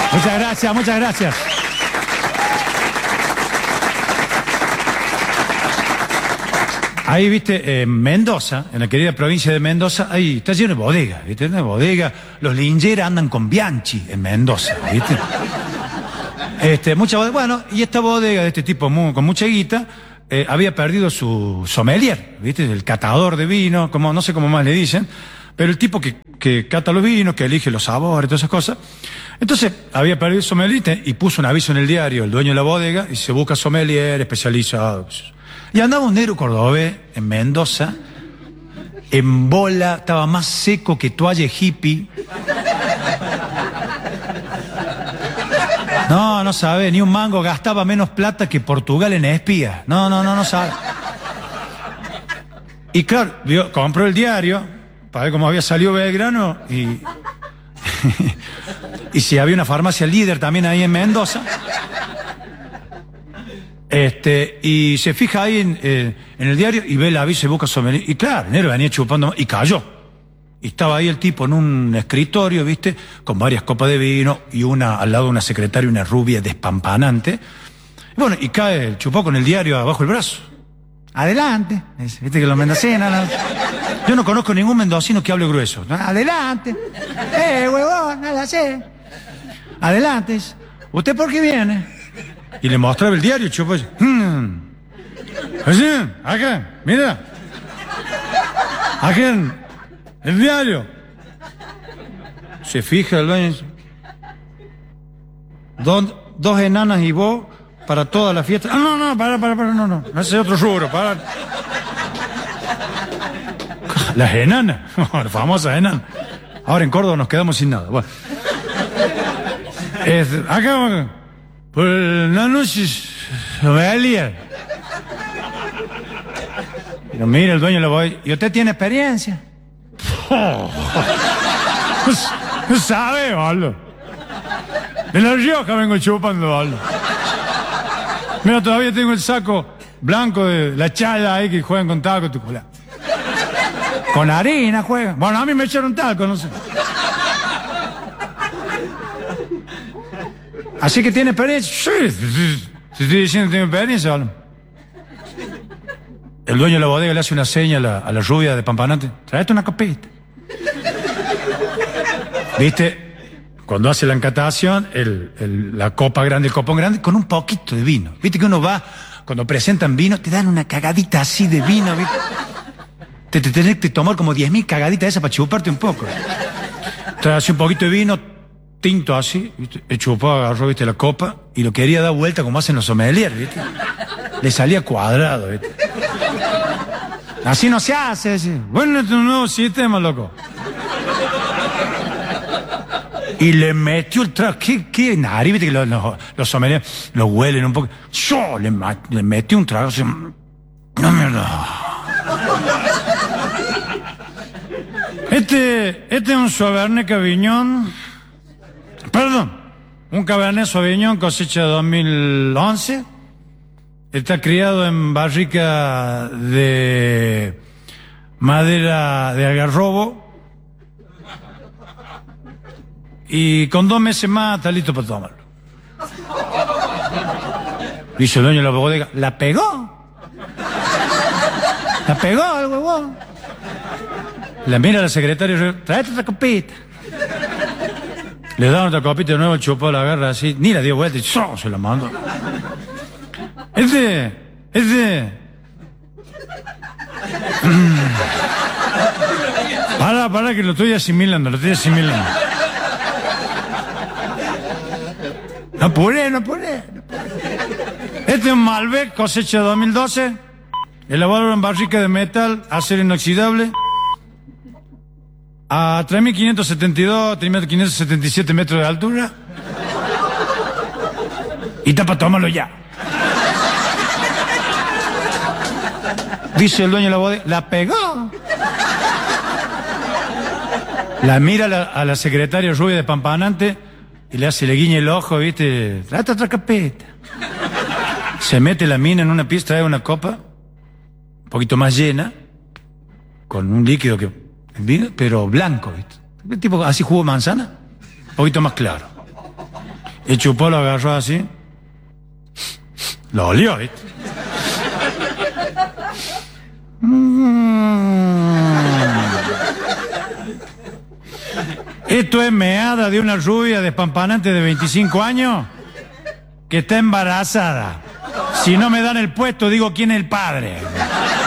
Muchas gracias, muchas gracias. Ahí, viste, en Mendoza, en la querida provincia de Mendoza, ahí está lleno de bodegas, viste, una bodega. Los lingeras andan con Bianchi en Mendoza, viste. Mucha bodega. Bueno, y esta bodega de este tipo con mucha guita, había perdido su sommelier, viste, el catador de vino, como, no sé cómo más le dicen, pero el tipo que cata los vinos, que elige los sabores, todas esas cosas. Entonces, había perdido el sommelier y puso un aviso en el diario, el dueño de la bodega, y se busca sommelier especializados. Y andaba un negro cordobés en Mendoza, en bola, estaba más seco que toalla hippie. No sabe, ni un mango, gastaba menos plata que Portugal en espías. No sabe. Y claro, compró el diario, para ver cómo había salido Belgrano, y si había una farmacia líder también ahí en Mendoza. Y se fija ahí en el diario y ve el aviso y busca sommelier. Y claro, el negro venía chupando y cayó. Y estaba ahí el tipo en un escritorio, viste, con varias copas de vino y al lado de una secretaria, una rubia despampanante. Y bueno, y cae el chupó con el diario abajo el brazo. Adelante. Viste que los mendocinos. Yo no conozco ningún mendocino que hable grueso. Adelante. Huevón, nada sé. Adelante. ¿Usted por qué viene? Y le mostraba el diario, chupó. Así, acá, mira. Aquí en el diario. Se fija el dueño. Dos enanas y vos para toda la fiesta. No, para, no. Ese es otro rubro, para. Las enanas, las famosas enanas. Ahora en Córdoba nos quedamos sin nada. Bueno. Acá. Por la noche, sommelier. Pero mira, el dueño de la bodega. ¿Y usted tiene experiencia? No sabe, boludo. De La Rioja vengo chupando, boludo. Mira, todavía tengo el saco blanco de la chala ahí que juegan con talco, tu cola. Con harina juegan. Bueno, a mí me echaron talco, no sé. Así que tiene experiencia. Sí. Si estoy diciendo que tiene experiencia, ¿vale? El dueño de la bodega le hace una seña a la rubia de Pampanante. Tráete una copita. ¿Viste? Cuando hace la encatación, la copa grande, el copón grande, con un poquito de vino. ¿Viste que uno va, cuando presentan vino, te dan una cagadita así de vino, ¿viste? Te tenés que tomar como 10.000 cagaditas esas para chuparte un poco. Te hace un poquito de vino, tinto así, ¿viste? El chupó, agarró, viste, la copa y lo quería dar vuelta como hacen los sommeliers, ¿viste? Le salía cuadrado, ¿viste? Así no se hace, así. Bueno, este es un nuevo sistema, loco. Y le metió el trago. ¿Qué nariz? Viste que los sommeliers lo huelen un poco. Yo le metí un trago así. No, mierda. Este es un Sauvignon Cabernet. Perdón, un Cabernet Sauvignon cosecha 2011. Está criado en barrica de madera de algarrobo. Y con 2 meses más está listo para tomarlo. Dice el dueño de la bodega, ¿la pegó? ¿La pegó el huevón? La mira la secretaria, tráete otra copita. Le dan otra copita de nuevo, el chupó, la agarra así, ni la dio vuelta y se la mandó. Para que lo estoy asimilando. No apuré. Este es un Malbec, cosecha 2012, elaborado en barrica de metal, acero inoxidable, a 3.572, 3.577 metros de altura. Y está para tomarlo ya. Dice el dueño de la bodega, ¿la pegó? La mira a la secretaria rubia de Pampanante y le guiña el ojo, ¿viste? Trata otra capeta. Se mete la mina en una pieza, trae una copa, un poquito más llena, con un líquido pero blanco, ¿viste? Tipo así jugo de manzana, un poquito más claro. Y chupó, lo agarró así. Lo olió, ¿viste? Esto es meada de una rubia despampanante de 25 años que está embarazada. Si no me dan el puesto, digo quién es el padre.